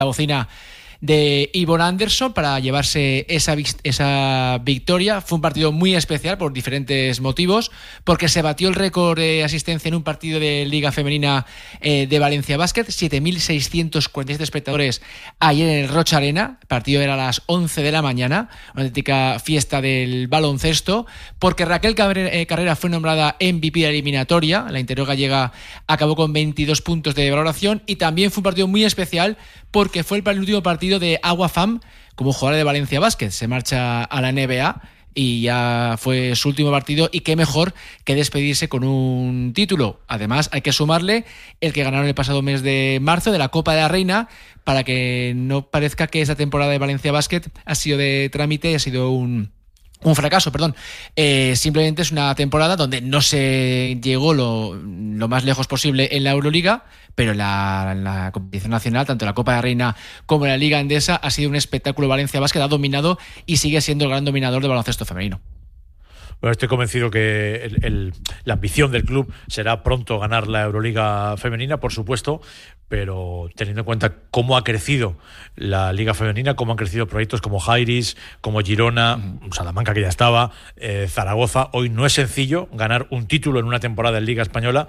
la bocina de Yvonne Anderson para llevarse esa victoria. Fue un partido muy especial por diferentes motivos, porque se batió el récord de asistencia en un partido de Liga Femenina de Valencia Basket, 7.647 espectadores ayer en el Rocha Arena. El partido era a las 11 de la mañana, una auténtica fiesta del baloncesto, porque Raquel Carrera fue nombrada MVP de la eliminatoria. La interior gallega acabó con 22 puntos de valoración, y también fue un partido muy especial porque fue el último partido de Agua Fam como jugadora de Valencia Basket. Se marcha a la NBA y ya fue su último partido, y qué mejor que despedirse con un título. Además, hay que sumarle el que ganaron el pasado mes de marzo de la Copa de la Reina, para que no parezca que esa temporada de Valencia Basket ha sido de trámite, ha sido un fracaso, perdón. Simplemente es una temporada donde no se llegó lo más lejos posible en la Euroliga, pero la competición nacional, tanto la Copa de la Reina como la Liga Endesa, ha sido un espectáculo. Valencia Basket ha dominado y sigue siendo el gran dominador del baloncesto femenino. Bueno, estoy convencido que la ambición del club será pronto ganar la Euroliga femenina, por supuesto, pero teniendo en cuenta cómo ha crecido la Liga femenina, cómo han crecido proyectos como Jairis, como Girona, Salamanca, que ya estaba, Zaragoza, hoy no es sencillo ganar un título en una temporada en Liga Española,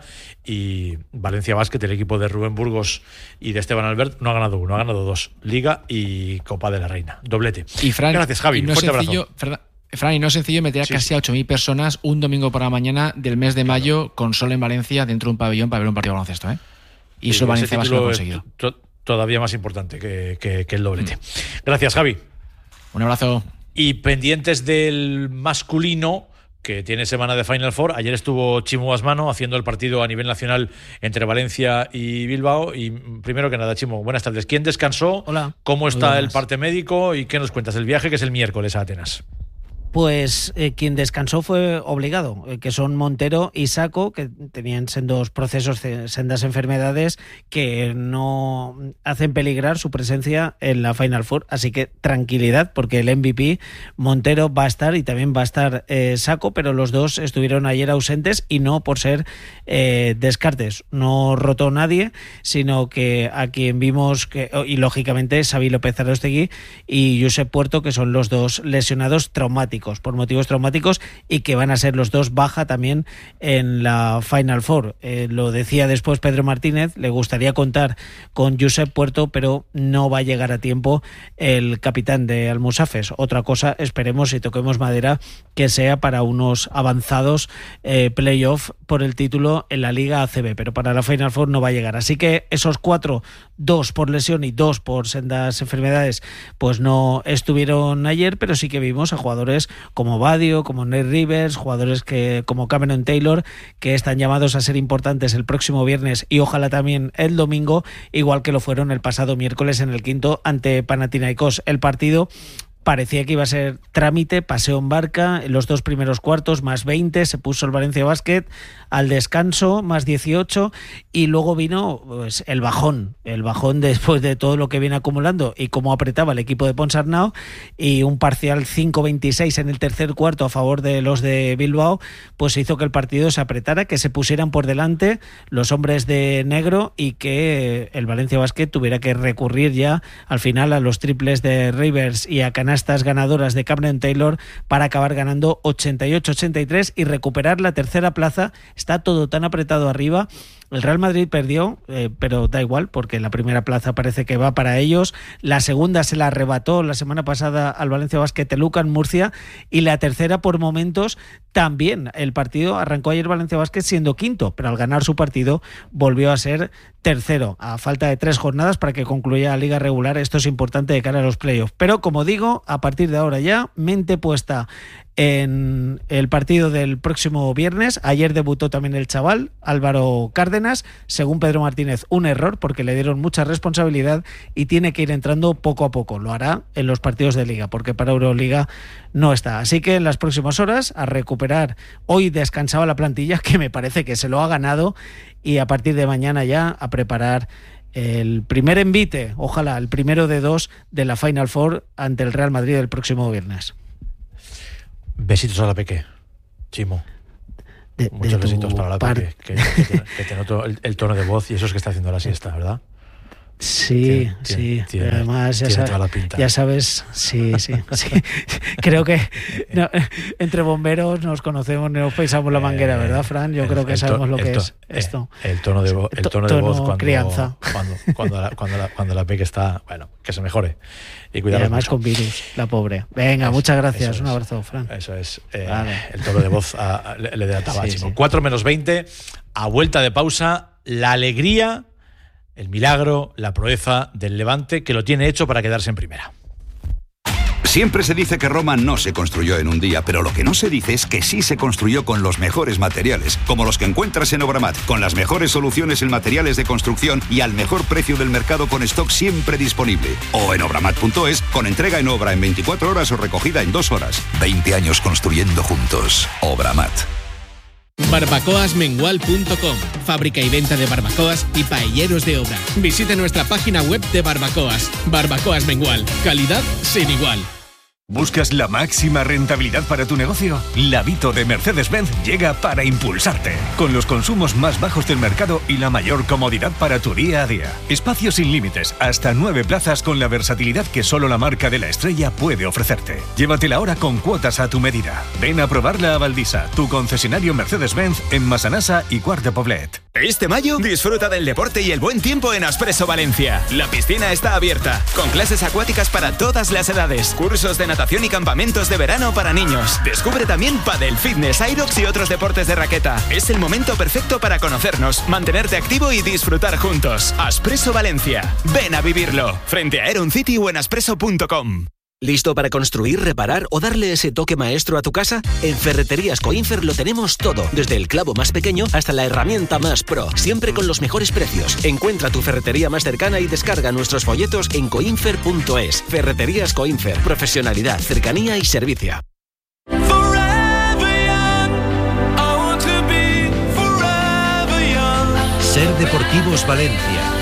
y Valencia Basket, el equipo de Rubén Burgos y de Esteban Albert, no ha ganado uno, ha ganado dos: Liga y Copa de la Reina, doblete. Y Fran, gracias, Javi, no fuerte abrazo. Fran, y no es sencillo meter a casi a 8.000 personas un domingo por la mañana del mes de mayo con sol en Valencia dentro de un pabellón para ver un partido de baloncesto, ¿eh? Y eso Valencia Basket lo ha conseguido. Todavía más importante que el doblete. Gracias, Javi. Un abrazo. Y pendientes del masculino, que tiene semana de Final Four. Ayer estuvo Chimo Basmano haciendo el partido a nivel nacional entre Valencia y Bilbao. Y primero que nada, Chimo, buenas tardes. ¿Quién descansó? Hola. ¿Cómo está el parte médico? ¿Y qué nos cuentas del viaje, que es el miércoles a Atenas? Pues quien descansó fue obligado, que son Montero y Saco, que tenían sendos procesos, sendas enfermedades que no hacen peligrar su presencia en la Final Four. Así que tranquilidad, porque el MVP Montero va a estar, y también va a estar Saco, pero los dos estuvieron ayer ausentes, y no por ser descartes. No rotó nadie, sino que a quien vimos, y lógicamente Xavi López Arostegui y Josep Puerto, que son los dos lesionados por motivos traumáticos, y que van a ser los dos baja también en la Final Four. Lo decía después Pedro Martínez, le gustaría contar con Josep Puerto, pero no va a llegar a tiempo el capitán de Almusafes. Otra cosa, esperemos y toquemos madera, que sea para unos avanzados playoff por el título en la Liga ACB, pero para la Final Four no va a llegar. Así que esos 4, 2 por lesión y 2 por sendas enfermedades, pues no estuvieron ayer, pero sí que vimos a jugadores como Badio, como Nate Rivers, jugadores como Cameron Taylor, que están llamados a ser importantes el próximo viernes y ojalá también el domingo, igual que lo fueron el pasado miércoles en el quinto ante Panathinaikos. El partido parecía que iba a ser trámite, paseo en barca, en los 2 primeros cuartos, más 20, se puso el Valencia Basket, al descanso, más 18, y luego vino pues el bajón después de todo lo que viene acumulando y cómo apretaba el equipo de Ponsarnau, y un parcial 5-26 en el tercer cuarto a favor de los de Bilbao, pues hizo que el partido se apretara, que se pusieran por delante los hombres de negro, y que el Valencia Basket tuviera que recurrir ya al final a los triples de Rivers y a canastas ganadoras de Cameron Taylor para acabar ganando 88-83 y recuperar la tercera plaza. Está todo tan apretado arriba. El Real Madrid perdió, pero da igual, porque la primera plaza parece que va para ellos. La segunda se la arrebató la semana pasada al Valencia Basket Lucan Murcia, y la tercera por momentos también. El partido arrancó ayer Valencia Basket siendo quinto, pero al ganar su partido volvió a ser tercero, a falta de 3 jornadas para que concluya la liga regular. Esto es importante de cara a los playoffs. Pero como digo, a partir de ahora ya, mente puesta en el partido del próximo viernes. Ayer debutó también el chaval Álvaro Cárdenas, según Pedro Martínez un error, porque le dieron mucha responsabilidad y tiene que ir entrando poco a poco. Lo hará en los partidos de liga, porque para Euroliga no está. Así que en las próximas horas a recuperar. Hoy descansaba la plantilla, que me parece que se lo ha ganado, y a partir de mañana ya a preparar el primer envite, ojalá el primero de 2 de la Final Four ante el Real Madrid el próximo viernes. Besitos a la Peque, Chimo. Muchos besitos para la Peque, que te noto el tono de voz, y eso es que está haciendo la siesta, ¿verdad? Sí, además ya sabes, sí. Creo que entre bomberos nos conocemos, nos pisamos la manguera, ¿verdad, Fran? Yo creo que sabemos lo que es esto. El tono de voz crianza. cuando la peque está, bueno, que se mejore. Y además mucho. Con virus, la pobre. Venga, muchas gracias. Un abrazo, Fran. Eso es. Vale. El tono de voz le delataba. Sí. 4 menos 20, a vuelta de pausa, la alegría, el milagro, la proeza del Levante, que lo tiene hecho para quedarse en primera. Siempre se dice que Roma no se construyó en un día, pero lo que no se dice es que sí se construyó con los mejores materiales, como los que encuentras en Obramat, con las mejores soluciones en materiales de construcción y al mejor precio del mercado, con stock siempre disponible. O en obramat.es, con entrega en obra en 24 horas o recogida en 2 horas. 20 años construyendo juntos. Obramat. Barbacoasmengual.com, fábrica y venta de barbacoas y paelleros de obra. Visite nuestra página web de barbacoas. Barbacoas Mengual, calidad sin igual. ¿Buscas la máxima rentabilidad para tu negocio? La Vito de Mercedes-Benz llega para impulsarte, con los consumos más bajos del mercado y la mayor comodidad para tu día a día. Espacios sin límites, hasta 9 plazas con la versatilidad que solo la marca de la estrella puede ofrecerte. Llévatela ahora con cuotas a tu medida. Ven a probarla a Valdisa, tu concesionario Mercedes-Benz en Massanassa y Quart de Poblet. Este mayo disfruta del deporte y el buen tiempo en Aspresso Valencia. La piscina está abierta, con clases acuáticas para todas las edades, cursos de natación y campamentos de verano para niños. Descubre también pádel, fitness, aerox y otros deportes de raqueta. Es el momento perfecto para conocernos, mantenerte activo y disfrutar juntos. Aspresso Valencia. Ven a vivirlo. Frente a Aeron City o en aspresso.com. ¿Listo para construir, reparar o darle ese toque maestro a tu casa? En Ferreterías Coinfer lo tenemos todo, desde el clavo más pequeño hasta la herramienta más pro, siempre con los mejores precios. Encuentra tu ferretería más cercana y descarga nuestros folletos en coinfer.es. Ferreterías Coinfer, profesionalidad, cercanía y servicio. Ser Deportivos Valencia.